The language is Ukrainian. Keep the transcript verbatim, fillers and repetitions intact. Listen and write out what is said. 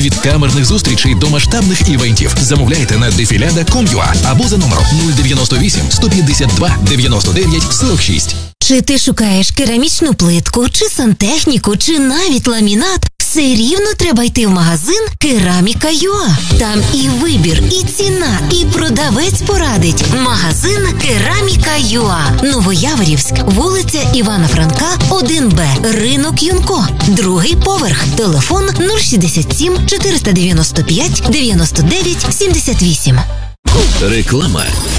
Від камерних зустрічей до масштабних івентів. Замовляйте на дефіляда крапка ком крапка ю а або за номером нуль дев'яносто вісім сто п'ятдесят два дев'яносто дев'ять сорок шість. Чи ти шукаєш керамічну плитку, чи сантехніку, чи навіть ламінат? Все рівно треба йти в магазин Кераміка точка ю а. Там і вибір, і ціна, і продавець порадить. Магазин Кераміка точка ю а. Новояворівськ, вулиця Івана Франка, один Б, ринок Юнко. Другий поверх. Телефон нуль шістдесят сім чотириста дев'яносто п'ять дев'яносто дев'ять сімдесят вісім. Реклама.